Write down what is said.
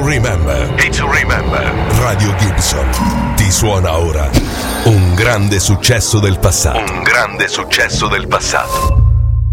remember. Hate to remember. Radio Gibson ti suona ora un grande successo del passato. Un grande successo del passato.